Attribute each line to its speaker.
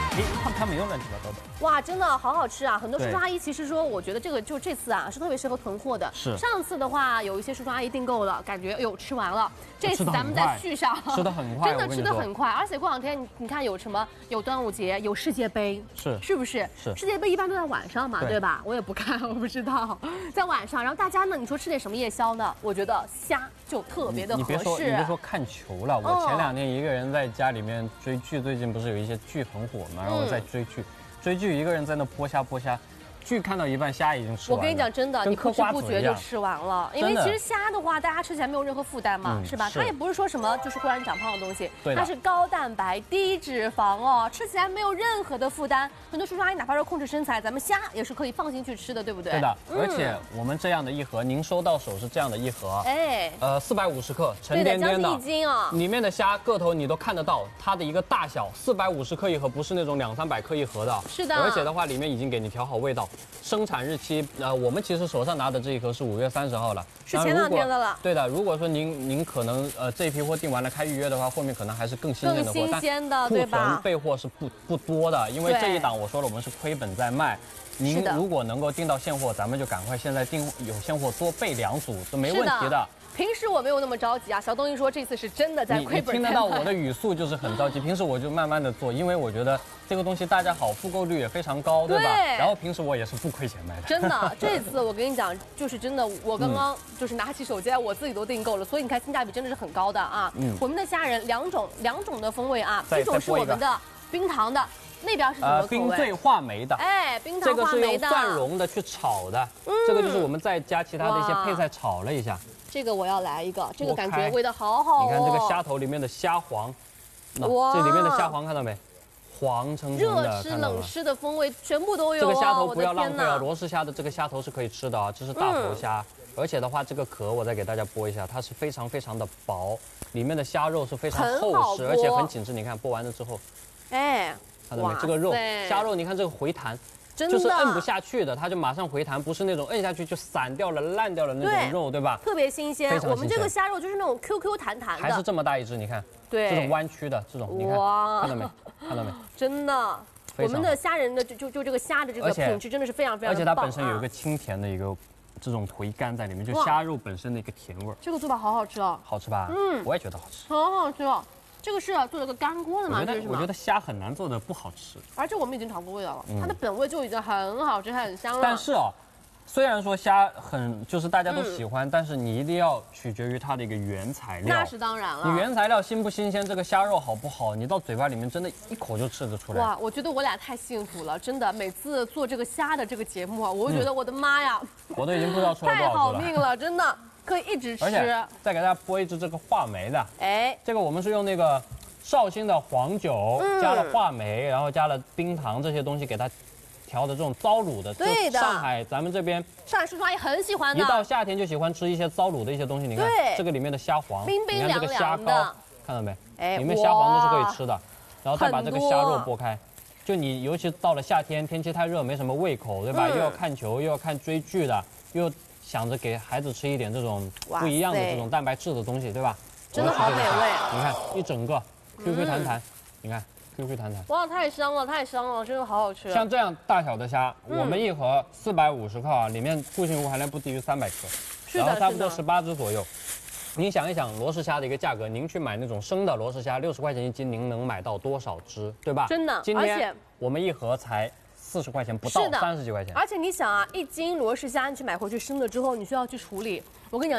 Speaker 1: 它没有乱七八糟的。
Speaker 2: 哇，真的好好吃啊！很多叔叔阿姨其实说，我觉得这个就这次啊是特别适合囤货的。
Speaker 1: 是。
Speaker 2: 上次的话，有一些叔叔阿姨订购了，感觉哎呦吃完了。这次咱们再续上，
Speaker 1: 吃的很快，
Speaker 2: 真的吃的很快。而且过两天你看有什么？有端午节，有世界杯，是不是？
Speaker 1: 是。
Speaker 2: 世界杯一般都在晚上嘛，对吧？我也不看，我不知道。在晚上，然后大家呢，你说吃点什么夜宵呢？我觉得虾就特别的合适。
Speaker 1: 你别说看球了，我前2天一个人在家里面追剧，最近不是有一些剧很火嘛，然后我在追剧，一个人在那剥虾。剧看到一半，虾已经吃完了。
Speaker 2: 我跟你讲，真的，你不知不觉就吃完了。因为其实虾的话，大家吃起来没有任何负担嘛，是吧？它也不是说什么就是会让你长胖的东西，它是高蛋白、低脂肪哦，吃起来没有任何的负担。很多叔叔阿姨哪怕是控制身材，咱们虾也是可以放心去吃的，对不对？
Speaker 1: 对的，而且我们这样的一盒，您收到手是这样的一盒，450克，沉甸甸的，
Speaker 2: 将近1斤啊。
Speaker 1: 里面的虾个头你都看得到，它的一个大小，450克一盒，不是那种200-300克一盒的。
Speaker 2: 是的。
Speaker 1: 而且的话，里面已经给你调好味道。生产日期，我们其实手上拿的这一盒是5月30号了，
Speaker 2: 是前2天的了。
Speaker 1: 对的，如果说您可能这批货订完了开预约的话，后面可能还是更新鲜的货，
Speaker 2: 更新鲜的，对吧？
Speaker 1: 库存备货是不多的，因为这一档我说了，我们是亏本在卖。您如果能够订到现货，咱们就赶快现在订有现货，多备2组都没问题的。
Speaker 2: 平时我没有那么着急啊，小东西说这次是真的在亏本。
Speaker 1: 你听得到我的语速就是很着急，平时我就慢慢的做，因为我觉得这个东西大家好，复购率也非常高，对吧？然后平时我也是不亏钱卖的。
Speaker 2: 真的，这次我跟你讲，就是真的，我刚刚就是拿起手机来，我自己都订购了，所以你看性价比真的是很高的啊。我们的虾仁两种的风味啊，一种是我们的冰糖的。那边是什么口味？
Speaker 1: 冰醉话梅的，
Speaker 2: 冰糖话梅的。
Speaker 1: 这个是用蒜蓉的去炒的，这个就是我们再加其他的一些配菜炒了一下。
Speaker 2: 这个我要来一个，这个感觉味道好好哦。
Speaker 1: 你看这个虾头里面的虾黄，哇，这里面的虾黄看到没？黄澄澄的，
Speaker 2: 热吃冷吃的风味全部都有。
Speaker 1: 这个虾头不要浪费啊，罗氏虾的这个虾头是可以吃的啊，这是大头虾，而且的话这个壳我再给大家剥一下，它是非常非常的薄，里面的虾肉是非常厚实，而且很紧致。你看剥完了之后，看到没？这个肉虾肉，你看这个回弹，就是摁不下去的，它就马上回弹，不是那种摁下去就散掉了、烂掉了那种肉，对吧？
Speaker 2: 特别新鲜。我们这个虾肉就是那种 QQ 弹弹的，
Speaker 1: 还是这么大一只，你看，这种弯曲的这种，你看，看到没？看到没？
Speaker 2: 真的，我们的虾仁的就这个虾的这个品质真的是非常非常棒，
Speaker 1: 而且它本身有一个清甜的一个这种回甘在里面，就虾肉本身的一个甜味。
Speaker 2: 这个做法好好吃哦，
Speaker 1: 好吃吧？我也觉得好吃，
Speaker 2: 好好吃哦。这个是做了个干锅的嘛？
Speaker 1: 我觉得虾很难做的不好吃，
Speaker 2: 而且我们已经尝过味道了，它的本味就已经很好吃、很香了。
Speaker 1: 但是虽然说虾就是大家都喜欢，但是你一定要取决于它的一个原材料。
Speaker 2: 那是当然了。
Speaker 1: 你原材料新不新鲜，这个虾肉好不好，你到嘴巴里面真的一口就吃得出来。
Speaker 2: 哇，我觉得我俩太幸福了，真的，每次做这个虾的这个节目啊，我就觉得我的妈呀，
Speaker 1: 我都已经不知道吃了多少
Speaker 2: 太好命了，真的可以一直吃。
Speaker 1: 而且再给大家剥一只这个话梅的，这个我们是用那个绍兴的黄酒，加了话梅，然后加了冰糖这些东西给它调的这种糟卤的。
Speaker 2: 对的，
Speaker 1: 上海咱们这边
Speaker 2: 上海叔叔阿姨很喜欢的，
Speaker 1: 一到夏天就喜欢吃一些糟卤的一些东西。你看这个里面的虾黄，
Speaker 2: 冰冰凉凉的，
Speaker 1: 你看这个虾膏，看到没？里面虾黄都是可以吃的。然后再把这个虾肉剥开，就你尤其到了夏天，天气太热，没什么胃口，对吧？又要看球，又要看追剧的，又想着给孩子吃一点这种不一样的这种蛋白质的东西，对吧？
Speaker 2: 真的好美味。
Speaker 1: 你看一整个 QQ 弹弹，你看 QQ 弹弹，
Speaker 2: 哇，太香了，太香了，真的好好吃。
Speaker 1: 像这样大小的虾，我们一盒450克啊，里面固形物含量不低于300克，然后差不多18只左右。您想一想罗氏虾的一个价格，您去买那种生的罗氏虾，60块钱1斤，您能买到多少只，对吧？
Speaker 2: 真的，
Speaker 1: 今天我们一盒才40块钱不到，30几块钱。
Speaker 2: 而且你想啊，1斤罗氏虾你去买回去生了之后，你需要去处理。我跟你讲。